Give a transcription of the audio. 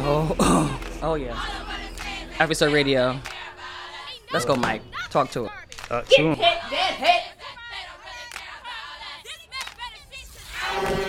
Oh yeah. Episode Radio. Let's go, Mike. Talk to her. To him.